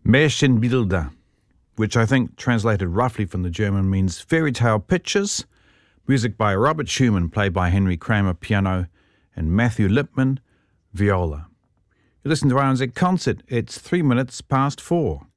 Märchenbilder, which I think translated roughly from the German means fairy tale pictures. Music by Robert Schumann, played by Henry Kramer, piano, and Matthew Lipman, viola. You listen to RNZ Concert. It's 3 minutes past 4.